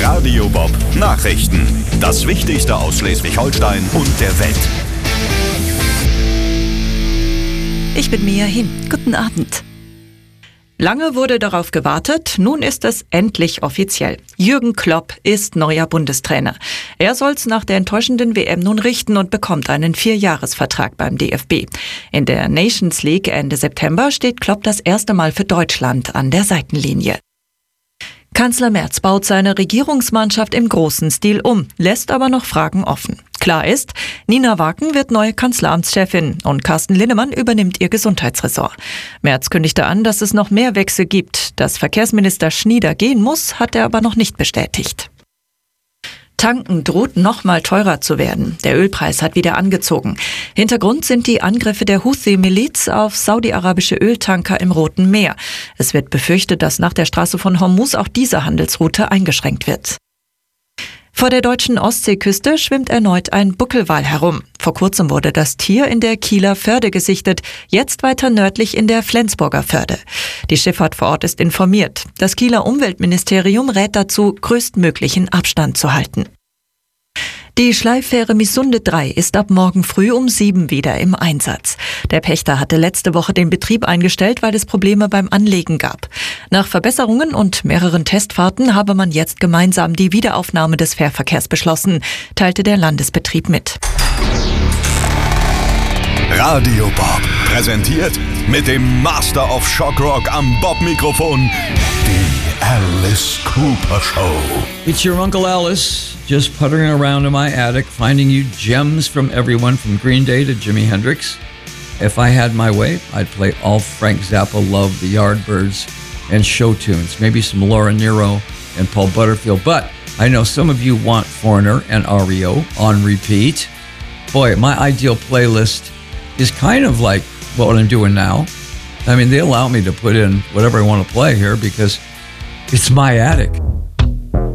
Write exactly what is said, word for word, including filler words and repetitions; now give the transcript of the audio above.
Radio Bob Nachrichten. Das Wichtigste aus Schleswig-Holstein und der Welt. Ich bin Mia Hin. Guten Abend. Lange wurde darauf gewartet, nun ist es endlich offiziell. Jürgen Klopp ist neuer Bundestrainer. Er soll's nach der enttäuschenden W M nun richten und bekommt einen Vierjahresvertrag beim D F B. In der Nations League Ende September steht Klopp das erste Mal für Deutschland an der Seitenlinie. Kanzler Merz baut seine Regierungsmannschaft im großen Stil um, lässt aber noch Fragen offen. Klar ist, Nina Waken wird neue Kanzleramtschefin und Carsten Linnemann übernimmt ihr Gesundheitsressort. Merz kündigte an, dass es noch mehr Wechsel gibt. Dass Verkehrsminister Schnieder gehen muss, hat er aber noch nicht bestätigt. Tanken droht noch mal teurer zu werden. Der Ölpreis hat wieder angezogen. Hintergrund sind die Angriffe der Houthi-Miliz auf saudi-arabische Öltanker im Roten Meer. Es wird befürchtet, dass nach der Straße von Hormuz auch diese Handelsroute eingeschränkt wird. Vor der deutschen Ostseeküste schwimmt erneut ein Buckelwal herum. Vor kurzem wurde das Tier in der Kieler Förde gesichtet, jetzt weiter nördlich in der Flensburger Förde. Die Schifffahrt vor Ort ist informiert. Das Kieler Umweltministerium rät dazu, größtmöglichen Abstand zu halten. Die Schleiffähre Missunde drei ist ab morgen früh um sieben wieder im Einsatz. Der Pächter hatte letzte Woche den Betrieb eingestellt, weil es Probleme beim Anlegen gab. Nach Verbesserungen und mehreren Testfahrten habe man jetzt gemeinsam die Wiederaufnahme des Fährverkehrs beschlossen, teilte der Landesbetrieb mit. Radio Bob präsentiert mit dem Master of Shock Rock am Bob-Mikrofon die Alice Cooper Show. It's your Uncle Alice, just puttering around in my attic, finding you gems from everyone from Green Day to Jimi Hendrix. If I had my way, I'd play all Frank Zappa, Love, the Yardbirds, and show tunes, maybe some Laura Nyro and Paul Butterfield. But I know some of you want Foreigner and R E O on repeat. Boy, my ideal playlist is kind of like what I'm doing now. I mean, they allow me to put in whatever I want to play here because it's my attic.